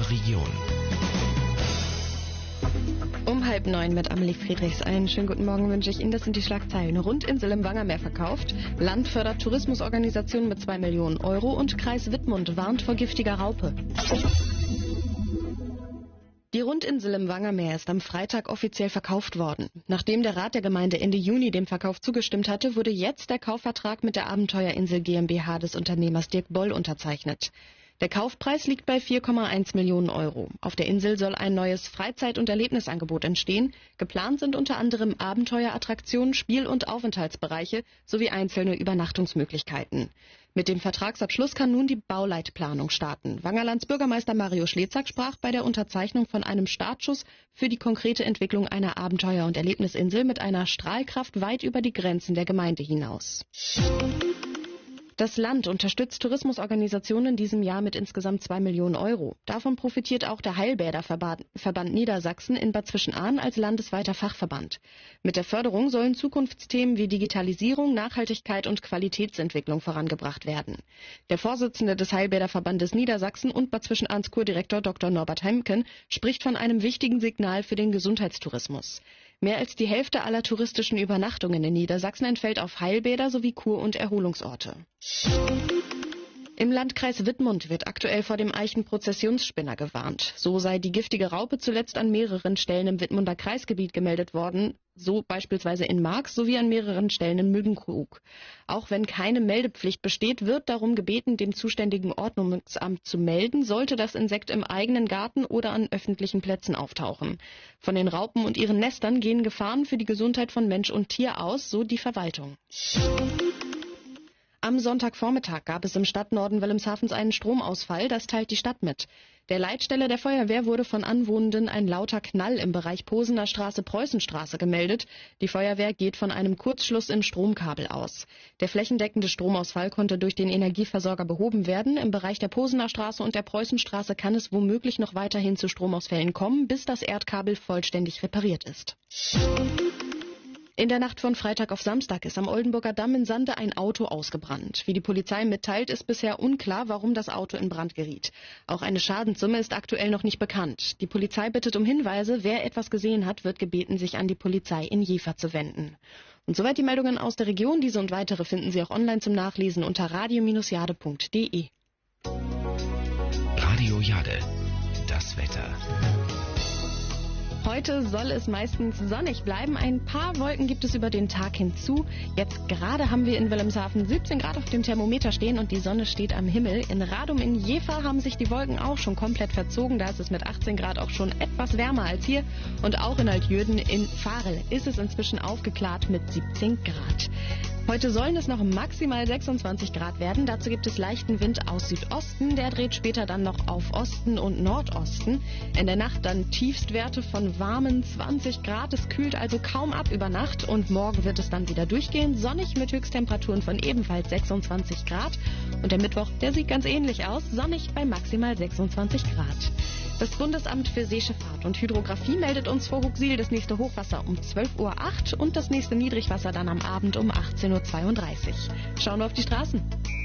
unserer Region. Um 8:30 mit Amelie Friedrichs. Einen schönen guten Morgen wünsche ich Ihnen. Das sind die Schlagzeilen. Rundinsel im Wangermeer verkauft. Land fördert Tourismusorganisationen mit 2 Millionen Euro und Kreis Wittmund warnt vor giftiger Raupe. Die Rundinsel im Wangermeer ist am Freitag offiziell verkauft worden. Nachdem der Rat der Gemeinde Ende Juni dem Verkauf zugestimmt hatte, wurde jetzt der Kaufvertrag mit der Abenteuerinsel GmbH des Unternehmers Dirk Boll unterzeichnet. Der Kaufpreis liegt bei 4,1 Millionen Euro. Auf der Insel soll ein neues Freizeit- und Erlebnisangebot entstehen. Geplant sind unter anderem Abenteuerattraktionen, Spiel- und Aufenthaltsbereiche sowie einzelne Übernachtungsmöglichkeiten. Mit dem Vertragsabschluss kann nun die Bauleitplanung starten. Wangerlands Bürgermeister Mario Schlezack sprach bei der Unterzeichnung von einem Startschuss für die konkrete Entwicklung einer Abenteuer- und Erlebnisinsel mit einer Strahlkraft weit über die Grenzen der Gemeinde hinaus. Das Land unterstützt Tourismusorganisationen in diesem Jahr mit insgesamt 2 Millionen Euro. Davon profitiert auch der Heilbäderverband Niedersachsen in Bad Zwischenahn als landesweiter Fachverband. Mit der Förderung sollen Zukunftsthemen wie Digitalisierung, Nachhaltigkeit und Qualitätsentwicklung vorangebracht werden. Der Vorsitzende des Heilbäderverbandes Niedersachsen und Bad Zwischenahns Kurdirektor Dr. Norbert Heimken spricht von einem wichtigen Signal für den Gesundheitstourismus. Mehr als die Hälfte aller touristischen Übernachtungen in Niedersachsen entfällt auf Heilbäder sowie Kur- und Erholungsorte. Im Landkreis Wittmund wird aktuell vor dem Eichenprozessionsspinner gewarnt. So sei die giftige Raupe zuletzt an mehreren Stellen im Wittmunder Kreisgebiet gemeldet worden, so beispielsweise in Marx sowie an mehreren Stellen in Müggenkrug. Auch wenn keine Meldepflicht besteht, wird darum gebeten, dem zuständigen Ordnungsamt zu melden, sollte das Insekt im eigenen Garten oder an öffentlichen Plätzen auftauchen. Von den Raupen und ihren Nestern gehen Gefahren für die Gesundheit von Mensch und Tier aus, so die Verwaltung. Am Sonntagvormittag gab es im Stadtnorden Wilhelmshavens einen Stromausfall, das teilt die Stadt mit. Der Leitstelle der Feuerwehr wurde von Anwohnenden ein lauter Knall im Bereich Posener Straße-Preußenstraße gemeldet. Die Feuerwehr geht von einem Kurzschluss im Stromkabel aus. Der flächendeckende Stromausfall konnte durch den Energieversorger behoben werden. Im Bereich der Posener Straße und der Preußenstraße kann es womöglich noch weiterhin zu Stromausfällen kommen, bis das Erdkabel vollständig repariert ist. In der Nacht von Freitag auf Samstag ist am Oldenburger Damm in Sande ein Auto ausgebrannt. Wie die Polizei mitteilt, ist bisher unklar, warum das Auto in Brand geriet. Auch eine Schadenssumme ist aktuell noch nicht bekannt. Die Polizei bittet um Hinweise. Wer etwas gesehen hat, wird gebeten, sich an die Polizei in Jever zu wenden. Und soweit die Meldungen aus der Region. Diese und weitere finden Sie auch online zum Nachlesen unter radio-jade.de. Radio Jade, das Wetter. Heute soll es meistens sonnig bleiben. Ein paar Wolken gibt es über den Tag hinzu. Jetzt gerade haben wir in Wilhelmshaven 17 Grad auf dem Thermometer stehen und die Sonne steht am Himmel. In Radum in Jever haben sich die Wolken auch schon komplett verzogen. Da ist es mit 18 Grad auch schon etwas wärmer als hier. Und auch in Altjürden in Varel ist es inzwischen aufgeklärt mit 17 Grad. Heute sollen es noch maximal 26 Grad werden. Dazu gibt es leichten Wind aus Südosten. Der dreht später dann noch auf Osten und Nordosten. In der Nacht dann Tiefstwerte von warmen 20 Grad. Es kühlt also kaum ab über Nacht. Und morgen wird es dann wieder durchgehend sonnig mit Höchsttemperaturen von ebenfalls 26 Grad. Und der Mittwoch, der sieht ganz ähnlich aus. Sonnig bei maximal 26 Grad. Das Bundesamt für Seeschifffahrt und Hydrographie meldet uns vor Huxil das nächste Hochwasser um 12:08 Uhr und das nächste Niedrigwasser dann am Abend um 18:32 Uhr. Schauen wir auf die Straßen.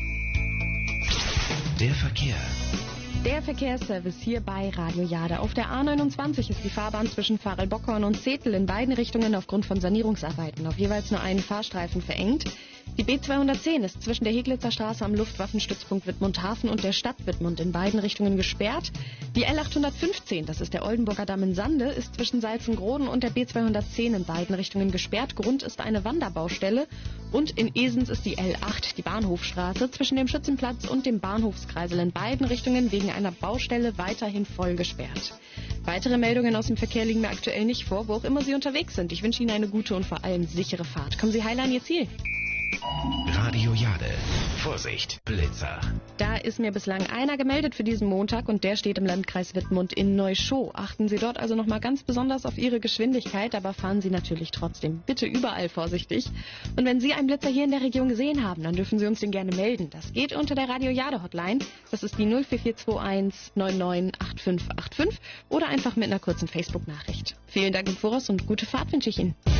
Der Verkehr. Der Verkehrsservice hier bei Radio Jade. Auf der A29 ist die Fahrbahn zwischen Varel-Bockhorn und Zetel in beiden Richtungen aufgrund von Sanierungsarbeiten auf jeweils nur einen Fahrstreifen verengt. Die B210 ist zwischen der Heglitzer Straße am Luftwaffenstützpunkt Wittmund-Hafen und der Stadt Wittmund in beiden Richtungen gesperrt. Die L815, das ist der Oldenburger Damm in Sande, ist zwischen Salzengroden und der B210 in beiden Richtungen gesperrt. Grund ist eine Wanderbaustelle. Und in Esens ist die L8, die Bahnhofstraße, zwischen dem Schützenplatz und dem Bahnhofskreisel in beiden Richtungen wegen einer Baustelle weiterhin voll gesperrt. Weitere Meldungen aus dem Verkehr liegen mir aktuell nicht vor, wo auch immer Sie unterwegs sind. Ich wünsche Ihnen eine gute und vor allem sichere Fahrt. Kommen Sie heil an Ihr Ziel. Radio Jade. Vorsicht, Blitzer. Da ist mir bislang einer gemeldet für diesen Montag und der steht im Landkreis Wittmund in Neuschow. Achten Sie dort also nochmal ganz besonders auf Ihre Geschwindigkeit, aber fahren Sie natürlich trotzdem bitte überall vorsichtig. Und wenn Sie einen Blitzer hier in der Region gesehen haben, dann dürfen Sie uns den gerne melden. Das geht unter der Radio Jade Hotline. Das ist die 04421 998585 oder einfach mit einer kurzen Facebook-Nachricht. Vielen Dank im Voraus und gute Fahrt wünsche ich Ihnen.